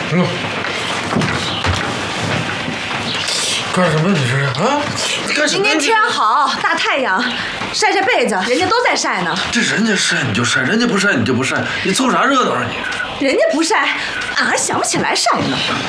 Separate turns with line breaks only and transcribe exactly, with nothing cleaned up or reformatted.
嗯，干什么？你这是啊？干什么？
今天天好，大太阳，晒晒被子，人家都在晒呢。
这人家晒你就晒，人家不晒你就不晒，你凑啥热闹啊？你这是？
人家不晒，俺还想不起来晒呢。